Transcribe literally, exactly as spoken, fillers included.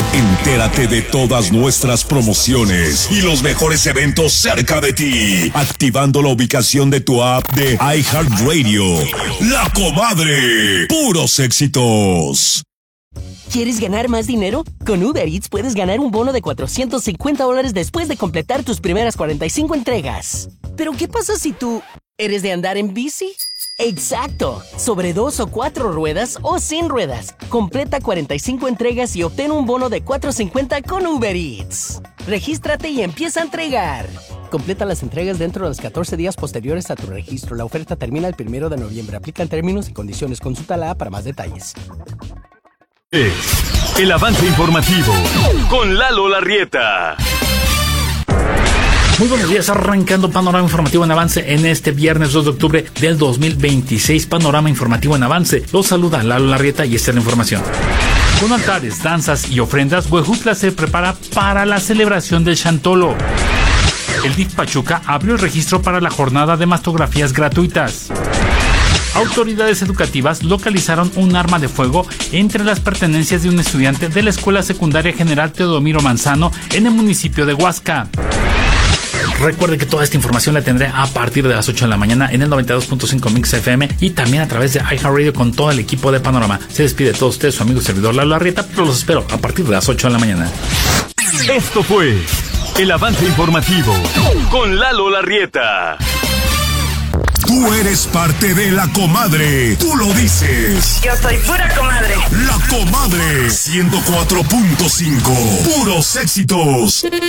Entérate de todas nuestras promociones y los mejores eventos cerca de ti, activando la ubicación de tu app de iHeartRadio. La Comadre, puros éxitos. ¿Quieres ganar más dinero? Con Uber Eats puedes ganar un bono de cuatrocientos cincuenta dólares después de completar tus primeras cuarenta y cinco entregas. ¿Pero qué pasa si tú eres de andar en bici? ¡Exacto! Sobre dos o cuatro ruedas o sin ruedas. Completa cuarenta y cinco entregas y obtén un bono de cuatrocientos cincuenta con Uber Eats. Regístrate y empieza a entregar. Completa las entregas dentro de los catorce días posteriores a tu registro. La oferta termina el primero de noviembre. Aplican términos y condiciones. Consulta la app para más detalles. El avance informativo con Lalo Larrieta. Muy buenos días, arrancando Panorama Informativo en Avance en este viernes dos de octubre del dos mil veintiséis. Panorama Informativo en Avance. Los saluda Lalo Larrieta y esta es la información. Con altares, danzas y ofrendas, Huejutla se prepara para la celebración del Chantolo. El D I F Pachuca abrió el registro para la jornada de mastografías gratuitas. Autoridades educativas localizaron un arma de fuego entre las pertenencias de un estudiante de la Escuela Secundaria General Teodomiro Manzano en el municipio de Huasca. Recuerde que toda esta información la tendré a partir de las ocho de la mañana en el noventa y dos punto cinco Mix F M y también a través de iHeartRadio con todo el equipo de Panorama. Se despide de todos ustedes su amigo y servidor Lalo Larrieta, pero los espero a partir de las ocho de la mañana. Esto fue el avance informativo con Lalo Larrieta. Tú eres parte de La Comadre. Tú lo dices. Yo soy pura comadre. La Comadre. ciento cuatro punto cinco. Puros éxitos.